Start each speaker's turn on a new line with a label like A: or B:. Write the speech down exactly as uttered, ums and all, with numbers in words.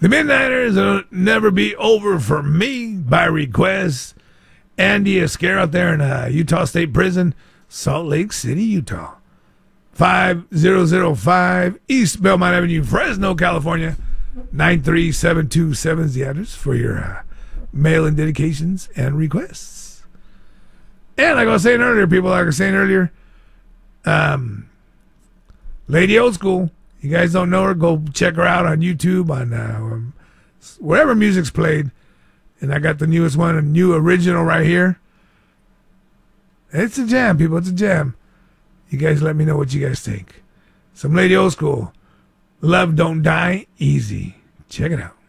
A: The Midnighters will never be over for me by request. Andy Escare out there in uh, Utah State Prison, Salt Lake City, Utah. five thousand five East Belmont Avenue, Fresno, California. nine three seven two seven is the address for your uh, mail-in dedications and requests. And like I was saying earlier, people, like I was saying earlier, um, Lady Old School, you guys don't know her, go check her out on YouTube, on uh, wherever music's played. And I got the newest one, a new original right here. It's a jam, people, it's a jam. You guys let me know what you guys think. Some Lady Old School. Love Don't Die Easy. Check it out.